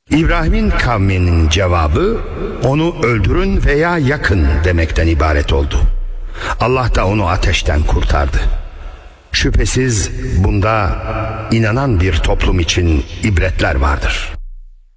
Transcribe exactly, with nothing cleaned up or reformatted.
İbrahim'in kavminin cevabı onu öldürün veya yakın demekten ibaret oldu. Allah da onu ateşten kurtardı. Şüphesiz bunda inanan bir toplum için ibretler vardır.